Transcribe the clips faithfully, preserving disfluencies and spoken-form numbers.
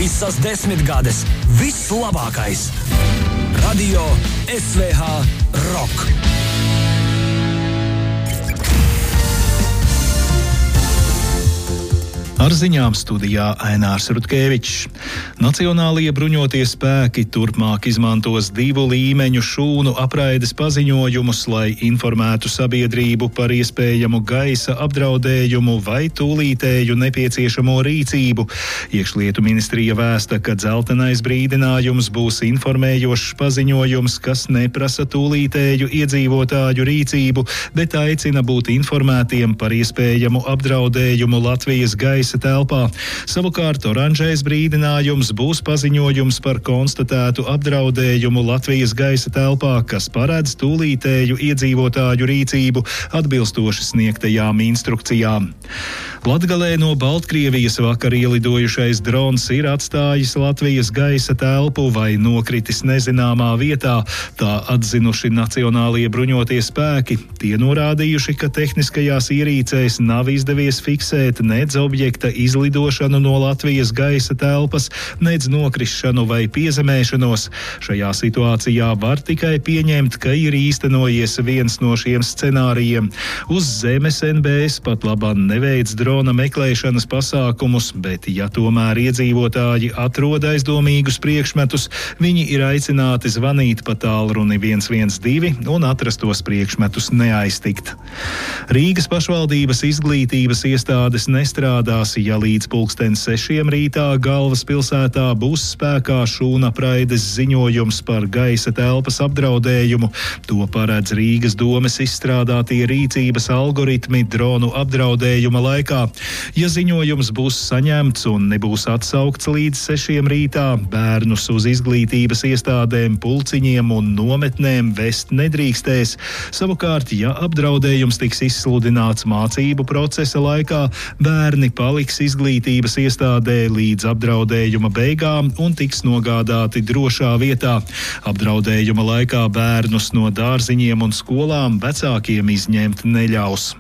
Visas desmitgades vislabākais. Radio S V H Rock. Ar ziņām studijā Ainārs Rutkevičs. Nacionālie bruņotie spēki turpmāk izmantos divu līmeņu šūnu apraides paziņojumus, lai informētu sabiedrību par iespējamu gaisa apdraudējumu vai tūlītēju nepieciešamo rīcību. Iekšlietu ministrija vēsta, ka dzeltenais brīdinājums būs informējošs paziņojums, kas neprasa tūlītēju iedzīvotāju rīcību, bet aicina būt informētiem par iespējamu apdraudējumu Latvijas gaisa telpā. Savukārt oranžais brīdinājums būs paziņojums par konstatētu apdraudējumu Latvijas gaisa telpā, kas paredz tūlītēju iedzīvotāju rīcību atbilstoši sniegtajām instrukcijām. Latgalē no Baltkrievijas vakar ielidojušais drons ir atstājis Latvijas gaisa telpu vai nokritis nezināmā vietā, tā atzinuši Nacionālie bruņotie spēki. Tie norādījuši, ka tehniskajās ierīcēs nav izdevies fiksēt nedz objekta izlidošanu no Latvijas gaisa telpas, nedz nokrišanu vai piezemēšanos. Šajā situācijā var tikai pieņemt, ka ir īstenojies viens no šiem scenārijiem. Uz zemes N B S pat labāk neveic drona meklēšanas pasākumus, bet ja tomēr iedzīvotāji atrod aizdomīgus priekšmetus, viņi ir aicināti zvanīt pa tālruni viens viens divi un atrastos priekšmetus neaiztikt. Rīgas pašvaldības izglītības iestādes nestrādās, ja līdz pulksten sešiem rītā galvaspilsētā būs spēkā šūnapraides ziņojums par gaisa telpas apdraudējumu. To paredz Rīgas domes izstrādātie rīcības algoritmi dronu apdraudējuma laikā. Ja ziņojums būs saņemts un nebūs atsaukts līdz sešiem rītā, bērnus uz izglītības iestādēm, pulciņiem un nometnēm vest nedrīkstēs. Savukārt, ja apdraudējums tiks izsludināts mācību procesa laikā, bērni paliks izglītības iestādē līdz apdraudējuma beigām un tiks nogādāti drošā vietā. Apdraudējuma laikā bērnus no dārziņiem un skolām vecākiem izņemt neļaus.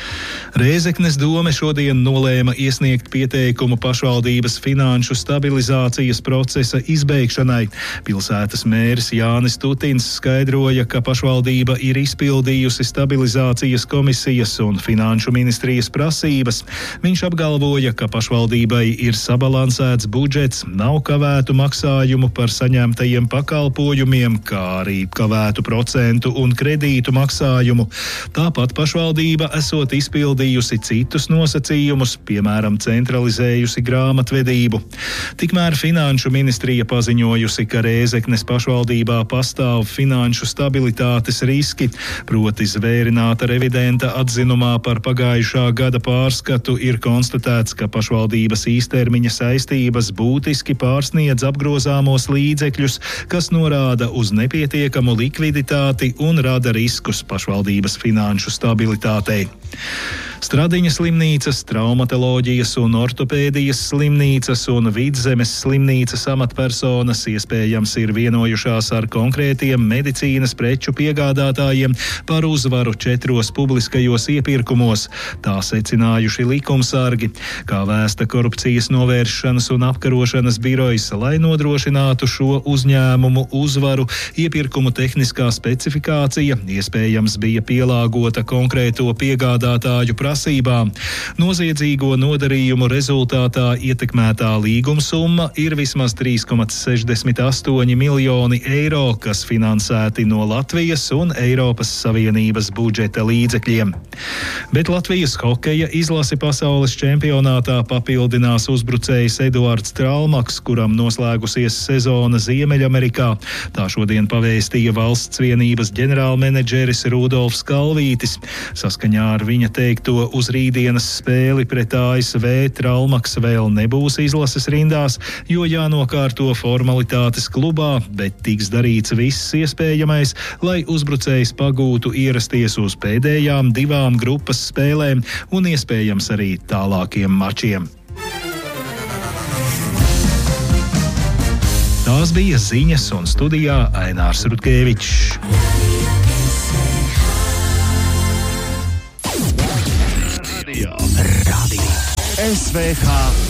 Rēzeknes dome šodien nolēma iesniegt pieteikumu pašvaldības finanšu stabilizācijas procesa izbeigšanai. Pilsētas mērs Jānis Tutins skaidroja, ka pašvaldība ir izpildījusi stabilizācijas komisijas un finanšu ministrijas prasības. Viņš apgalvoja, ka pašvaldībai ir sabalansēts budžets, nav kavētu maksājumu par saņemtajiem pakalpojumiem, kā arī kavētu procentu un kredītu maksājumu. Tāpat pašvaldība esot izpildījusi citus nosacījumus, piemēram, centralizējusi grāmatvedību. Tikmēr finanšu ministrija paziņojusi, ka Rēzeknes pašvaldībā pastāv finanšu stabilitātes riski, proti zvērināta revidenta atzinumā par pagājušā gada pārskatu ir konstatēts, ka pašvaldības īstermiņa saistības būtiski pārsniedz apgrozāmos līdzekļus, kas norāda uz nepietiekamu likviditāti un rada riskus pašvaldības finanšu stabilitātei. Stradiņas slimnīcas, traumatoloģijas un ortopēdijas slimnīcas un Vidzemes slimnīcas amatpersonas iespējams ir vienojušās ar konkrētiem medicīnas preču piegādātājiem par uzvaru četros publiskajos iepirkumos. Tā secinājuši likumsargi. Kā vēsta korupcijas novēršanas un apkarošanas birojas, lai nodrošinātu šo uzņēmumu uzvaru, iepirkumu tehniskā specifikācija iespējams bija pielāgota konkrēto piegādātāju prasībām. Noziedzīgo nodarījumu rezultātā ietekmētā līguma summa ir vismaz trīs komats sešdesmit astoņi miljoni eiro, kas finansēti no Latvijas un Eiropas Savienības budžeta līdzekļiem. Bet Latvijas hokeja izlasi pasaules čempionātā papildinās uzbrucējs Eduards Tralmaks, kuram noslēgusies sezona Ziemeļamerikā. Tā šodien pavēstīja valsts vienības ģenerālmenedžeris Rudolfs Kalvītis. Saskaņā ar viņa teikto, uz rītdienas spēli pret A S V Tralmaks vēl nebūs izlases rindās, jo jānokārto formalitātes klubā, bet tiks darīts viss iespējamais, lai uzbrucējs pagūtu ierasties uz pēdējām divām grupas spēlēm un iespējams arī tālākiem mačiem. Tās bija ziņas un studijā Ainārs Rutkevičs. Radio S V H